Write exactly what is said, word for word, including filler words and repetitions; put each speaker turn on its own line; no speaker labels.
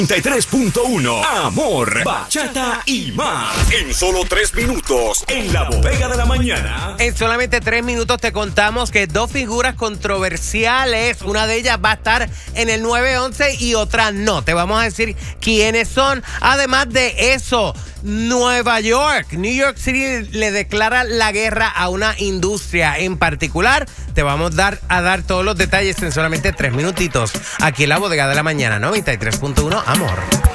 noventa y tres punto uno Amor, bachata y más. En solo tres minutos, en la bodega de la mañana.
En solamente tres minutos te contamos que dos figuras controversiales, una de ellas va a estar en el nueve once y otra no. Te vamos a decir quiénes son. Además de eso, Nueva York, New York City le declara la guerra a una industria en particular. Te vamos a dar, a dar todos los detalles en solamente tres minutitos. Aquí en la bodega de la mañana, noventa y tres punto uno Amor.